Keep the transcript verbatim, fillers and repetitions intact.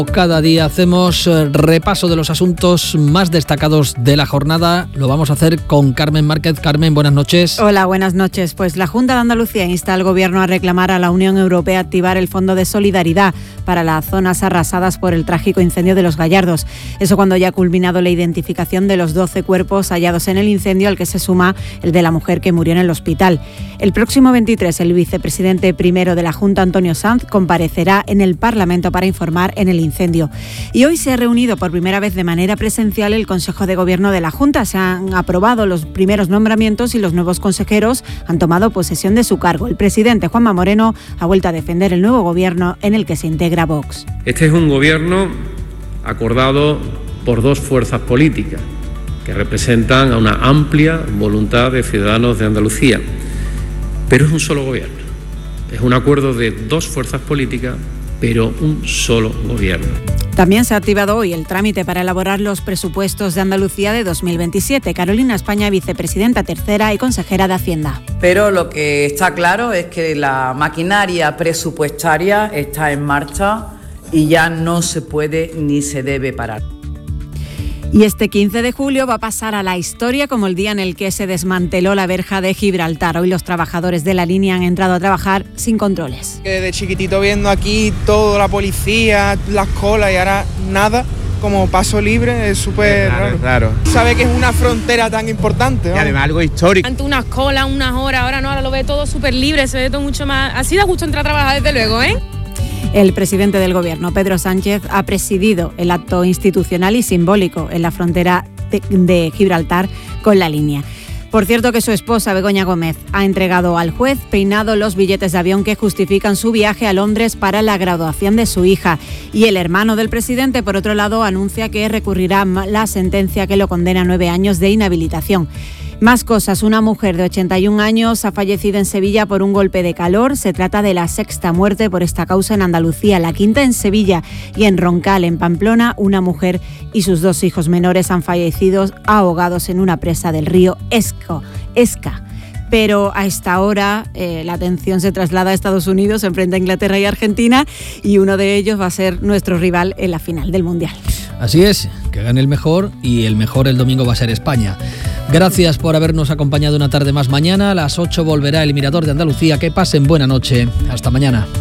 Cada día hacemos repaso de los asuntos más destacados de la jornada. Lo vamos a hacer con Carmen Márquez. Carmen, buenas noches. Hola, buenas noches. Pues la Junta de Andalucía insta al Gobierno a reclamar a la Unión Europea activar el Fondo de Solidaridad para las zonas arrasadas por el trágico incendio de Los Gallardos. Eso cuando ya ha culminado la identificación de los doce cuerpos hallados en el incendio, al que se suma el de la mujer que murió en el hospital. El próximo veintitrés, el vicepresidente primero de la Junta, Antonio Sanz, comparecerá en el Parlamento para informar en el incendio. Y hoy se ha reunido por primera vez de manera presencial el Consejo de Gobierno de la Junta. Se han aprobado los primeros nombramientos y los nuevos consejeros han tomado posesión de su cargo. El presidente, Juanma Moreno, ha vuelto a defender el nuevo gobierno en el que se integra Vox. Este es un gobierno acordado por dos fuerzas políticas que representan a una amplia voluntad de ciudadanos de Andalucía. Pero es un solo gobierno. Es un acuerdo de dos fuerzas políticas, pero un solo gobierno. También se ha activado hoy el trámite para elaborar los presupuestos de Andalucía de dos mil veintisiete. Carolina España, vicepresidenta tercera y consejera de Hacienda. Pero lo que está claro es que la maquinaria presupuestaria está en marcha y ya no se puede ni se debe parar. Y este quince de julio va a pasar a la historia como el día en el que se desmanteló la verja de Gibraltar. Hoy los trabajadores de la línea han entrado a trabajar sin controles. Desde chiquitito viendo aquí todo, la policía, las colas y ahora nada, como paso libre, es súper raro. Claro. Sabe que es una frontera tan importante, ¿no? Y además algo histórico. Ante unas colas, unas horas, ahora no, ahora lo ve todo súper libre, se ve todo mucho más... Así da gusto entrar a trabajar desde luego, ¿eh? El presidente del Gobierno, Pedro Sánchez, ha presidido el acto institucional y simbólico en la frontera de, de Gibraltar con la línea. Por cierto que su esposa, Begoña Gómez, ha entregado al juez peinado los billetes de avión que justifican su viaje a Londres para la graduación de su hija. Y el hermano del presidente, por otro lado, anuncia que recurrirá la sentencia que lo condena a nueve años de inhabilitación. Más cosas. Una mujer de ochenta y un años ha fallecido en Sevilla por un golpe de calor. Se trata de la sexta muerte por esta causa en Andalucía. La quinta en Sevilla y en Roncal, en Pamplona, una mujer y sus dos hijos menores han fallecido ahogados en una presa del río Esco, Esca. Pero a esta hora eh, la atención se traslada a Estados Unidos, se enfrenta a Inglaterra y Argentina, y uno de ellos va a ser nuestro rival en la final del Mundial. Así es, que gane el mejor, y el mejor el domingo va a ser España. Gracias por habernos acompañado una tarde más. Mañana a las ocho volverá el Mirador de Andalucía. Que pasen buena noche. Hasta mañana.